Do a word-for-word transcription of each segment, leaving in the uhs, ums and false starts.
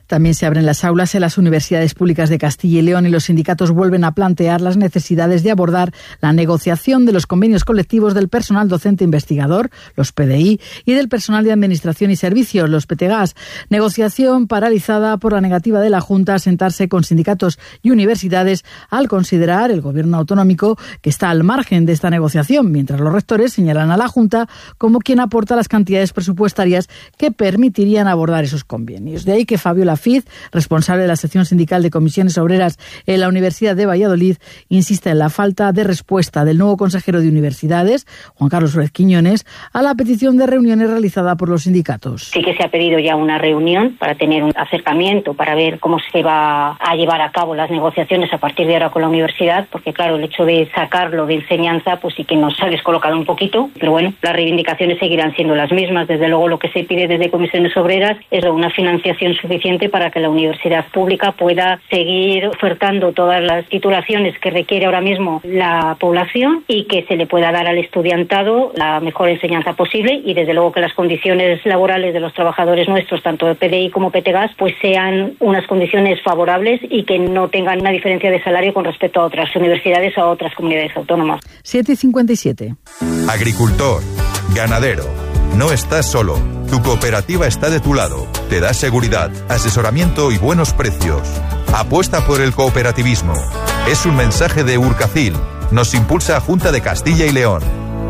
También se abren las aulas en las universidades públicas de Castilla y León y los sindicatos vuelven a plantear las necesidades de abordar la negociación de los convenios colectivos del personal docente investigador, los P D I, y del personal de administración y servicios, los P T G A S. Negociación paralizada por la negativa de la Junta a sentarse con sindicatos y universidades al considerar el gobierno autonómico que está al margen de esta negociación, mientras los rectores señalan a la Junta como quien aporta las cantidades presupuestarias que permitirían abordar esos convenios. De ahí que Fabio Lafiz, responsable de la sección sindical de comisiones obreras en la Universidad de Valladolid, insiste en la falta de respuesta del nuevo consejero de universidades, Juan Carlos Suárez Quiñones, a la petición de reuniones realizada por los sindicatos. Sí que se ha pedido ya una reunión para tener un acercamiento, para ver cómo se va a llevar a cabo las negociaciones a partir de ahora con la universidad, porque claro, el hecho de sacarlo de enseñanza pues sí que nos ha descolocado un poquito, pero bueno, las reivindicaciones seguirán siendo las mismas. Desde luego lo que se pide desde comisiones obreras es una financiación suficiente para que la universidad pública pueda seguir ofertando todas las titulaciones que requiere ahora mismo la población y que se le pueda dar al estudiantado la mejor enseñanza posible, y desde luego que las condiciones laborales de los trabajadores nuestros, tanto de P D I como P T G A S, pues sean unas condiciones favorables y que no tengan una diferencia de salario con respecto a otras universidades o a otras comunidades autónomas. siete y cincuenta y siete. Agricultor, ganadero, no estás solo. Tu cooperativa está de tu lado. Te da seguridad, asesoramiento y buenos precios. Apuesta por el cooperativismo. Es un mensaje de Urcacil. Nos impulsa Junta de Castilla y León.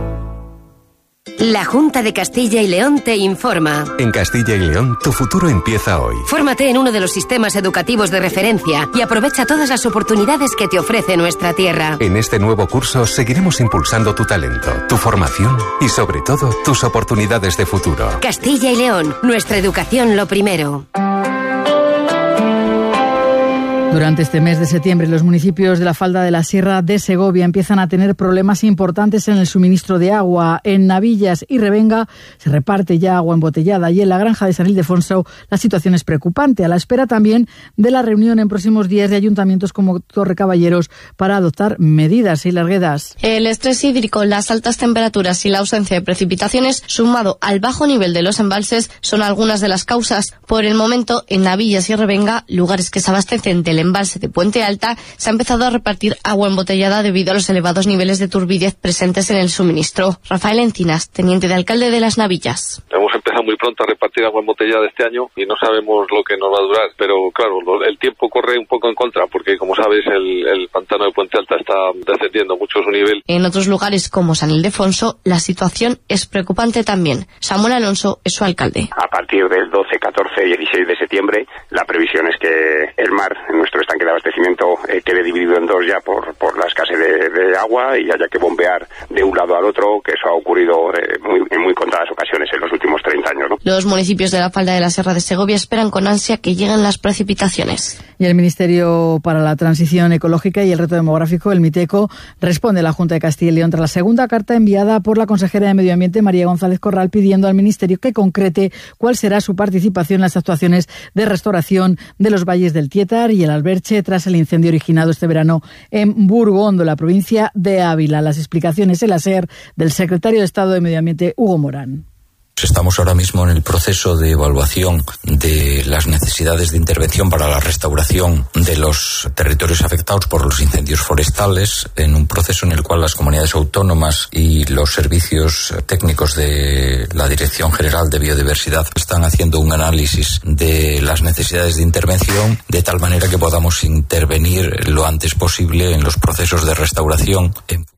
La Junta de Castilla y León te informa. En Castilla y León, tu futuro empieza hoy. Fórmate en uno de los sistemas educativos de referencia y aprovecha todas las oportunidades que te ofrece nuestra tierra. En este nuevo curso seguiremos impulsando tu talento, tu formación y sobre todo tus oportunidades de futuro. Castilla y León, nuestra educación lo primero. Durante este mes de septiembre, los municipios de la falda de la Sierra de Segovia empiezan a tener problemas importantes en el suministro de agua. En Navillas y Revenga se reparte ya agua embotellada y en la granja de San Ildefonso la situación es preocupante, a la espera también de la reunión en próximos días de ayuntamientos como Torrecaballeros para adoptar medidas y larguedas. El estrés hídrico, las altas temperaturas y la ausencia de precipitaciones, sumado al bajo nivel de los embalses, son algunas de las causas. Por el momento, en Navillas y Revenga, lugares que se abastecen del embalse de Puente Alta, se ha empezado a repartir agua embotellada debido a los elevados niveles de turbidez presentes en el suministro. Rafael Encinas, teniente de alcalde de Las Navillas. Hemos empezado muy pronto a repartir agua embotellada este año y no sabemos lo que nos va a durar, pero claro, el tiempo corre un poco en contra porque, como sabes, el, el pantano de Puente Alta está descendiendo mucho su nivel. En otros lugares como San Ildefonso, la situación es preocupante también. Samuel Alonso es su alcalde. A partir del doce, catorce y dieciséis de septiembre, la previsión es que el mar, nuestro estanque de abastecimiento, eh, quede dividido en dos ya por, por la escasez de, de agua y haya que bombear de un lado al otro, que eso ha ocurrido eh, muy, en muy contadas ocasiones en los últimos treinta años, ¿no? Los municipios de la falda de la Sierra de Segovia esperan con ansia que lleguen las precipitaciones. Y el Ministerio para la Transición Ecológica y el Reto Demográfico, el MITECO, responde a la Junta de Castilla y León tras la segunda carta enviada por la consejera de Medio Ambiente, María González Corral, pidiendo al Ministerio que concrete cuál será su participación en las actuaciones de restauración de los valles del Tietar y el Alberche tras el incendio originado este verano en Burgondo, la provincia de Ávila. Las explicaciones en la SER del secretario de Estado de Medio Ambiente, Hugo Morán. Estamos ahora mismo en el proceso de evaluación de las necesidades de intervención para la restauración de los territorios afectados por los incendios forestales, en un proceso en el cual las comunidades autónomas y los servicios técnicos de la Dirección General de Biodiversidad están haciendo un análisis de las necesidades de intervención, de tal manera que podamos intervenir lo antes posible en los procesos de restauración.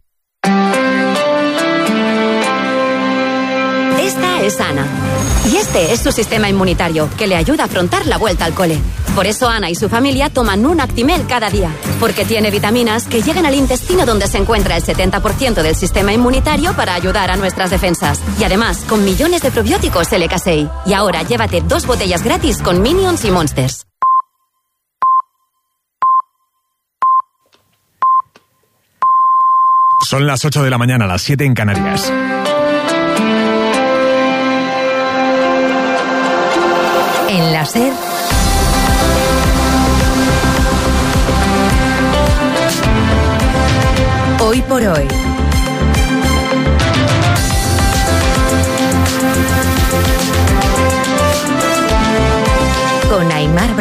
Esta es Ana. Y este es su sistema inmunitario, que le ayuda a afrontar la vuelta al cole. Por eso Ana y su familia toman un Actimel cada día, porque tiene vitaminas que llegan al intestino donde se encuentra el setenta por ciento del sistema inmunitario para ayudar a nuestras defensas. Y además, con millones de probióticos L K S E I. Y ahora llévate dos botellas gratis con Minions y Monsters. Son las ocho de la mañana, las siete en Canarias. En la SER, hoy por hoy. Con Aymar